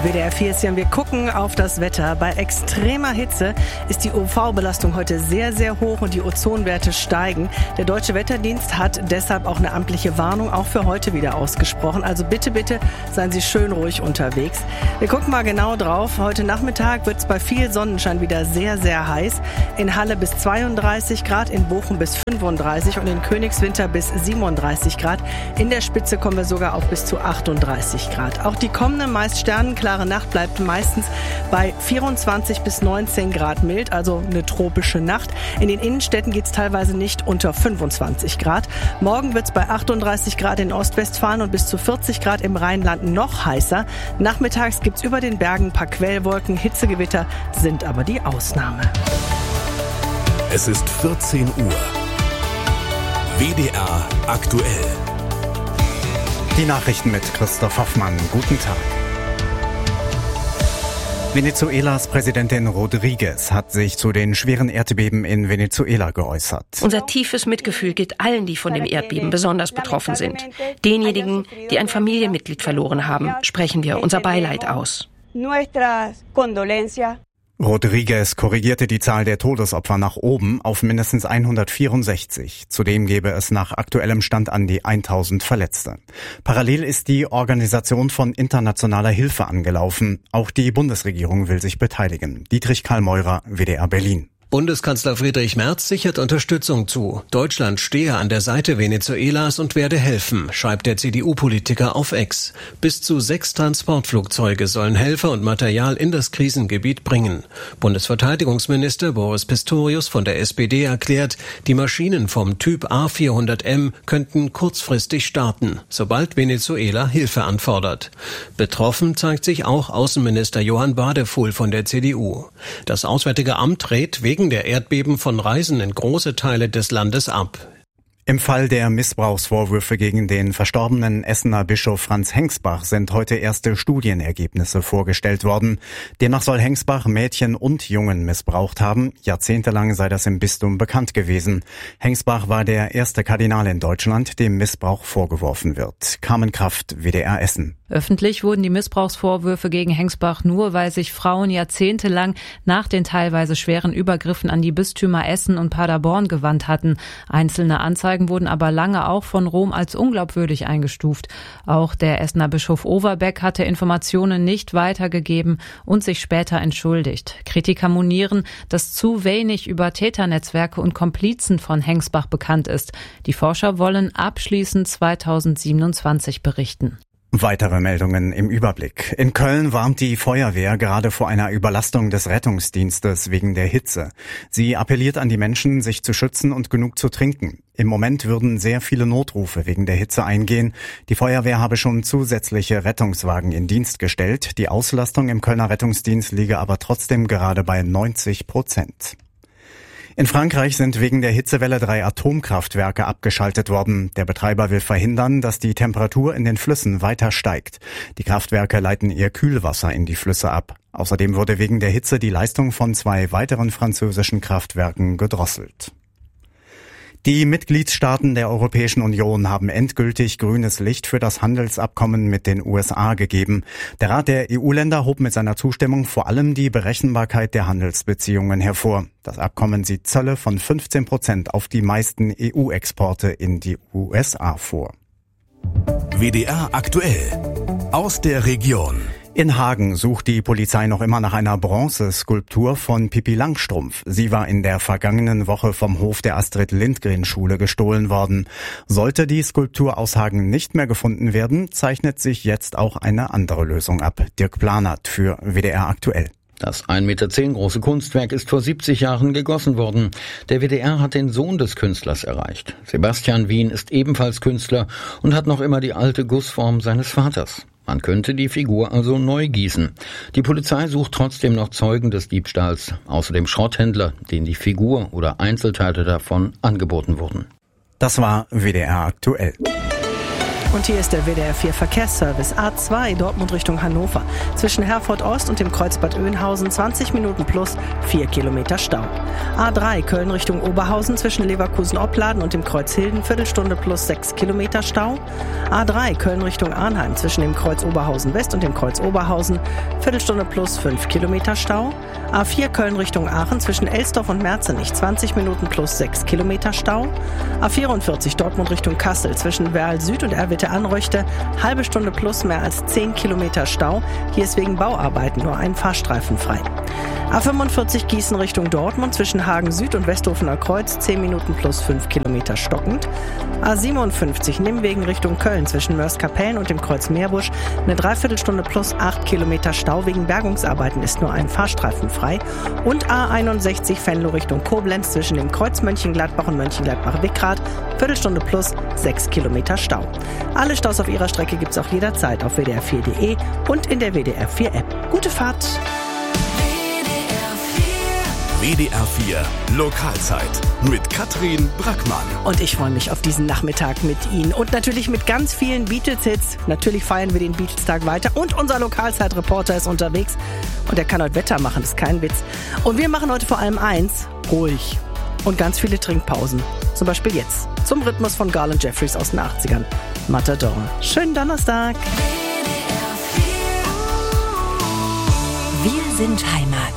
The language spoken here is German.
WDR 4 ist hier und wir gucken auf das Wetter. Bei extremer Hitze ist die UV-Belastung heute sehr, sehr hoch und die Ozonwerte steigen. Der Deutsche Wetterdienst hat deshalb auch eine amtliche Warnung auch für heute wieder ausgesprochen. Also bitte, bitte seien Sie schön ruhig unterwegs. Wir gucken mal genau drauf. Heute Nachmittag wird es bei viel Sonnenschein wieder sehr, sehr heiß. In Halle bis 32 Grad, in Bochum bis 35 und in Königswinter bis 37 Grad. In der Spitze kommen wir sogar auf bis zu 38 Grad. Auch die kommende meist sternenklare Nacht bleibt meistens bei 24 bis 19 Grad mild, also eine tropische Nacht. In den Innenstädten geht es teilweise nicht unter 25 Grad. Morgen wird es bei 38 Grad in Ostwestfalen und bis zu 40 Grad im Rheinland noch heißer. Nachmittags gibt es über den Bergen ein paar Quellwolken. Hitzegewitter sind aber die Ausnahme. Es ist 14 Uhr. WDR aktuell. Die Nachrichten mit Christoph Hoffmann. Guten Tag. Venezuelas Präsidentin Rodríguez hat sich zu den schweren Erdbeben in Venezuela geäußert. Unser tiefes Mitgefühl gilt allen, die von dem Erdbeben besonders betroffen sind. Denjenigen, die ein Familienmitglied verloren haben, sprechen wir unser Beileid aus. Rodríguez korrigierte die Zahl der Todesopfer nach oben auf mindestens 164. Zudem gäbe es nach aktuellem Stand an die 1000 Verletzte. Parallel ist die Organisation von internationaler Hilfe angelaufen. Auch die Bundesregierung will sich beteiligen. Dietrich Karl Meurer, WDR Berlin. Bundeskanzler Friedrich Merz sichert Unterstützung zu. Deutschland stehe an der Seite Venezuelas und werde helfen, schreibt der CDU-Politiker auf X. Bis zu 6 Transportflugzeuge sollen Helfer und Material in das Krisengebiet bringen. Bundesverteidigungsminister Boris Pistorius von der SPD erklärt, die Maschinen vom Typ A400M könnten kurzfristig starten, sobald Venezuela Hilfe anfordert. Betroffen zeigt sich auch Außenminister Johann Wadefuhl von der CDU. Das Auswärtige Amt rät wegen der Erdbeben von Reisen in große Teile des Landes ab. Im Fall der Missbrauchsvorwürfe gegen den verstorbenen Essener Bischof Franz Hengsbach sind heute erste Studienergebnisse vorgestellt worden. Demnach soll Hengsbach Mädchen und Jungen missbraucht haben. Jahrzehntelang sei das im Bistum bekannt gewesen. Hengsbach war der erste Kardinal in Deutschland, dem Missbrauch vorgeworfen wird. Carmen Kraft, WDR Essen. Öffentlich wurden die Missbrauchsvorwürfe gegen Hengsbach nur, weil sich Frauen jahrzehntelang nach den teilweise schweren Übergriffen an die Bistümer Essen und Paderborn gewandt hatten. Einzelne Anzeigen wurden aber lange auch von Rom als unglaubwürdig eingestuft. Auch der Essener Bischof Overbeck hatte Informationen nicht weitergegeben und sich später entschuldigt. Kritiker monieren, dass zu wenig über Täternetzwerke und Komplizen von Hengsbach bekannt ist. Die Forscher wollen abschließend 2027 berichten. Weitere Meldungen im Überblick. In Köln warnt die Feuerwehr gerade vor einer Überlastung des Rettungsdienstes wegen der Hitze. Sie appelliert an die Menschen, sich zu schützen und genug zu trinken. Im Moment würden sehr viele Notrufe wegen der Hitze eingehen. Die Feuerwehr habe schon zusätzliche Rettungswagen in Dienst gestellt. Die Auslastung im Kölner Rettungsdienst liege aber trotzdem gerade bei 90%. In Frankreich sind wegen der Hitzewelle 3 Atomkraftwerke abgeschaltet worden. Der Betreiber will verhindern, dass die Temperatur in den Flüssen weiter steigt. Die Kraftwerke leiten ihr Kühlwasser in die Flüsse ab. Außerdem wurde wegen der Hitze die Leistung von 2 weiteren französischen Kraftwerken gedrosselt. Die Mitgliedstaaten der Europäischen Union haben endgültig grünes Licht für das Handelsabkommen mit den USA gegeben. Der Rat der EU-Länder hob mit seiner Zustimmung vor allem die Berechenbarkeit der Handelsbeziehungen hervor. Das Abkommen sieht Zölle von 15% auf die meisten EU-Exporte in die USA vor. WDR aktuell. Aus der Region. In Hagen sucht die Polizei noch immer nach einer Bronzeskulptur von Pippi Langstrumpf. Sie war in der vergangenen Woche vom Hof der Astrid-Lindgren-Schule gestohlen worden. Sollte die Skulptur aus Hagen nicht mehr gefunden werden, zeichnet sich jetzt auch eine andere Lösung ab. Dirk Planert für WDR aktuell. Das 1,10 Meter große Kunstwerk ist vor 70 Jahren gegossen worden. Der WDR hat den Sohn des Künstlers erreicht. Sebastian Wien ist ebenfalls Künstler und hat noch immer die alte Gussform seines Vaters. Man könnte die Figur also neu gießen. Die Polizei sucht trotzdem noch Zeugen des Diebstahls, außerdem Schrotthändler, denen die Figur oder Einzelteile davon angeboten wurden. Das war WDR aktuell. Und hier ist der WDR 4 Verkehrsservice. A2 Dortmund Richtung Hannover. Zwischen Herford Ost und dem Kreuz Bad Oeynhausen 20 Minuten plus 4 Kilometer Stau. A3 Köln Richtung Oberhausen zwischen Leverkusen-Opladen und dem Kreuz Hilden Viertelstunde plus 6 Kilometer Stau. A3 Köln Richtung Arnheim zwischen dem Kreuz Oberhausen West und dem Kreuz Oberhausen Viertelstunde plus 5 Kilometer Stau. A4 Köln Richtung Aachen zwischen Elsdorf und Merzenich 20 Minuten plus 6 Kilometer Stau. A44 Dortmund Richtung Kassel zwischen Werl Süd und Erwitte-Anröchte halbe Stunde plus mehr als 10 Kilometer Stau. Hier ist wegen Bauarbeiten nur ein Fahrstreifen frei. A45 Gießen Richtung Dortmund zwischen Hagen Süd und Westhofener Kreuz 10 Minuten plus 5 Kilometer stockend. A57 Nimwegen Richtung Köln zwischen Mörs-Kapellen und dem Kreuz Meerbusch eine Dreiviertelstunde plus 8 Kilometer Stau. Wegen Bergungsarbeiten ist nur ein Fahrstreifen frei. Und A61 Venlo Richtung Koblenz zwischen dem Kreuz Mönchengladbach und Mönchengladbach-Wickrath Viertelstunde plus 6 Kilometer Stau. Alle Staus auf ihrer Strecke gibt's auch jederzeit auf wdr4.de und in der WDR 4 App. Gute Fahrt! WDR 4 Lokalzeit mit Katrin Brackmann. Und ich freue mich auf diesen Nachmittag mit Ihnen und natürlich mit ganz vielen Beatles-Hits. Natürlich feiern wir den Beatles-Tag weiter und unser Lokalzeitreporter ist unterwegs und er kann heute Wetter machen, das ist kein Witz. Und wir machen heute vor allem eins, ruhig und ganz viele Trinkpausen. Zum Beispiel jetzt zum Rhythmus von Garland Jeffries aus den 80ern. Matador. Schönen Donnerstag. Wir sind Heimat.